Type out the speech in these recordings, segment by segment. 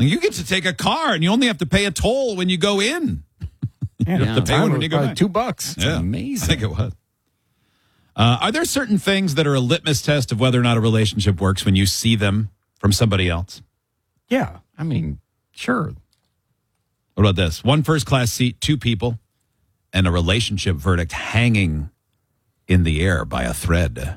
Well, you get to take a car, and you only have to pay a toll when you go in. Yeah, You have to pay one when you go probably back. $2. Yeah, amazing. I think it was. Are there certain things that are a litmus test of whether or not a relationship works when you see them from somebody else? Yeah. I mean, sure. What about this? 1 first-class seat, 2 people, and a relationship verdict hanging in the air by a thread.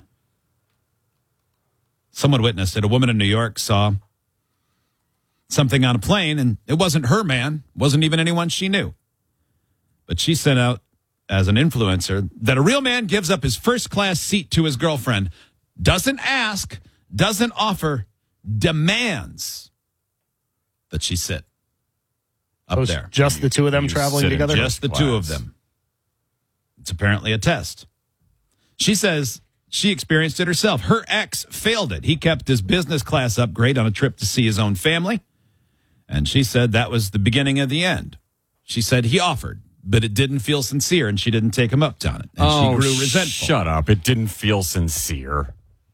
Someone witnessed it. A woman in New York saw something on a plane, and it wasn't her man, wasn't even anyone she knew. But she sent out as an influencer that a real man gives up his first-class seat to his girlfriend, doesn't ask, doesn't offer, demands that she sit up So it's there. just the two of them you traveling sit in together? Just the two of them. It's apparently a test. She says she experienced it herself. Her ex failed it. He kept his business class upgrade on a trip to see his own family. And she said that was the beginning of the end. She said he offered, but it didn't feel sincere, and she didn't take him up on it. And she grew resentful. Shut up. It didn't feel sincere.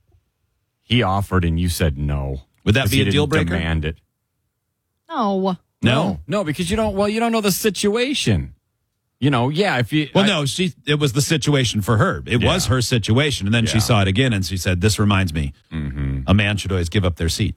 He offered and you said no. Would that 'Cause be he a deal didn't breaker? Demand it. No. No, because you don't know the situation. You know, yeah, if you Well, it was the situation for her. It was her situation. And then she Yeah. saw it again, and she said, this reminds me, a man should always give up their seat.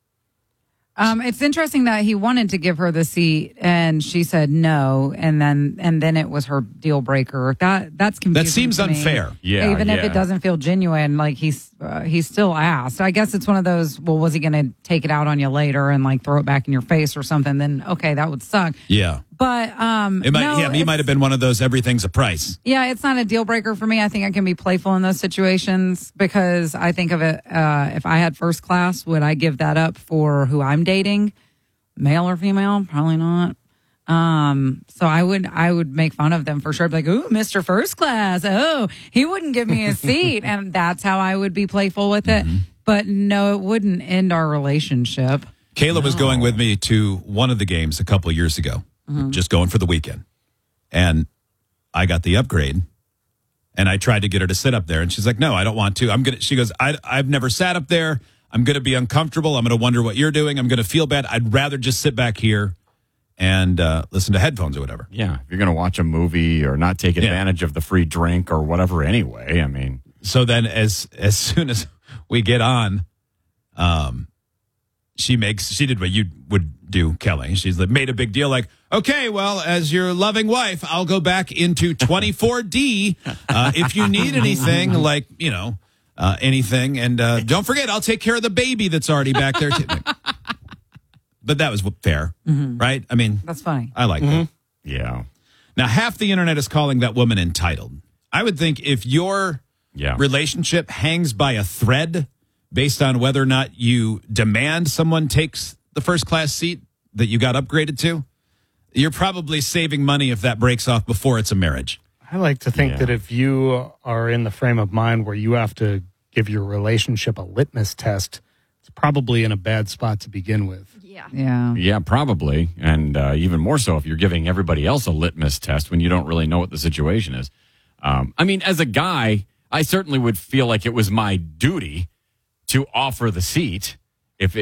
It's interesting that he wanted to give her the seat and she said no, and then it was her deal breaker. That's confusing. That seems to me. unfair. Yeah, even if yeah. it doesn't feel genuine, like he still asked. I guess it's one of those. Well, was he going to take it out on you later and like throw it back in your face or something? Then okay, that would suck. Yeah. But He might have been one of those everything's a price. Yeah, it's not a deal breaker for me. I think I can be playful in those situations because I think of it, if I had first class, would I give that up for who I'm dating? Male or female? Probably not. So I would make fun of them for sure. I'd be like, ooh, Mr. First Class. Oh, he wouldn't give me a seat. And that's how I would be playful with it. But no, it wouldn't end our relationship. Kayla was going with me to one of the games a couple of years ago, just going for the weekend. And I got the upgrade, and I tried to get her to sit up there, and she's like, no, I don't want to. She goes, I've never sat up there. I'm going to be uncomfortable. I'm going to wonder what you're doing. I'm going to feel bad. I'd rather just sit back here and listen to headphones or whatever. Yeah, if you're going to watch a movie or not take advantage of the free drink or whatever anyway, I mean. So then as soon as we get on, she did what you would do, Kelly. She's like, made a big deal like, okay, well, as your loving wife, I'll go back into 24D if you need anything, like, anything. And don't forget, I'll take care of the baby that's already back there. But that was fair, right? I mean, That's funny. I like that. Yeah. Now, half the internet is calling that woman entitled. I would think if your relationship hangs by a thread based on whether or not you demand someone takes the first class seat that you got upgraded to, you're probably saving money if that breaks off before it's a marriage. I like to think that if you are in the frame of mind where you have to give your relationship a litmus test, it's probably in a bad spot to begin with. Yeah. Yeah, probably. And even more so if you're giving everybody else a litmus test when you don't really know what the situation is. I mean, as a guy, I certainly would feel like it was my duty to offer the seat. If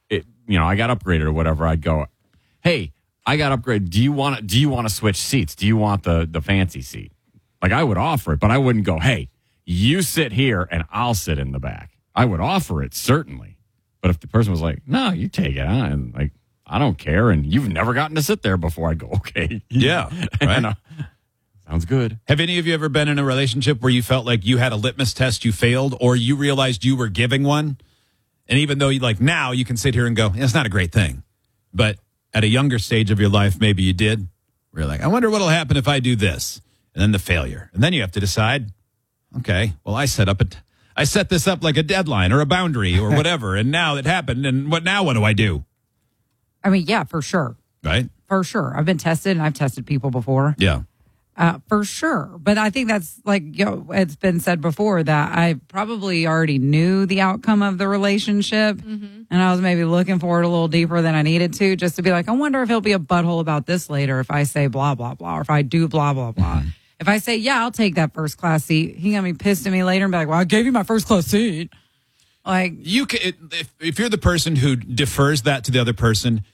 I got upgraded or whatever, I'd go, hey, I got upgraded. Do you want to switch seats? Do you want the fancy seat? Like, I would offer it, but I wouldn't go, hey, you sit here and I'll sit in the back. I would offer it, certainly. But if the person was like, no, you take it on, and like, I don't care, and you've never gotten to sit there before, I'd go, okay. Yeah, right. Sounds good. Have any of you ever been in a relationship where you felt like you had a litmus test, you failed, or you realized you were giving one? And even though now you can sit here and go, it's not a great thing. But at a younger stage of your life, maybe you did. Where you're like, I wonder what'll happen if I do this. And then the failure. And then you have to decide, okay, well, I set this up like a deadline or a boundary or whatever. And now it happened. And what do I do? I mean, yeah, for sure. Right? For sure. I've been tested and I've tested people before. Yeah. For sure. But I think that's it's been said before that I probably already knew the outcome of the relationship. And I was maybe looking for it a little deeper than I needed to, just to be like, I wonder if he'll be a butthole about this later if I say blah, blah, blah, or if I do blah, blah, blah. If I say, yeah, I'll take that first class seat, he gonna be pissed at me later and be like, well, I gave you my first class seat. Like, you can, if you're the person who defers that to the other person,